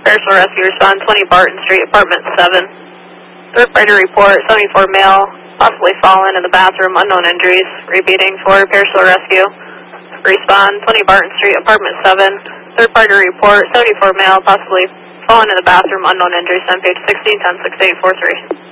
Perishable Rescue, respond 20 Barton Street, apartment 7. Third party report, 74 male, possibly fallen in the bathroom, unknown injuries. Repeating for Perishable Rescue. Respond 20 Barton Street, apartment 7. Third party report, 74 male, possibly fallen in the bathroom, unknown injuries. On page 16, 106843.